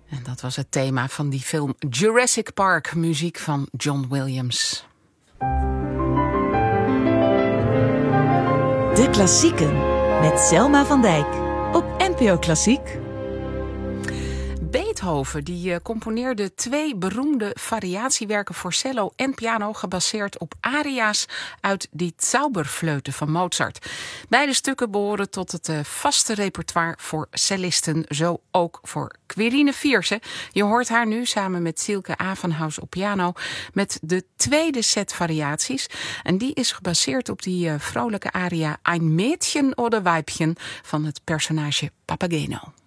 En dat was het thema van die film Jurassic Park, muziek van John Williams. De Klassieken met Selma van Dijk op NPO Klassiek. Beethoven die componeerde 2 beroemde variatiewerken voor cello en piano gebaseerd op aria's uit die Zauberflöte van Mozart. Beide stukken behoren tot het vaste repertoire voor cellisten, zo ook voor Quirine Vierse. Je hoort haar nu samen met Silke Avenhaus op piano met de tweede set variaties. En die is gebaseerd op die vrolijke aria Ein Mädchen oder Weibchen van het personage Papageno.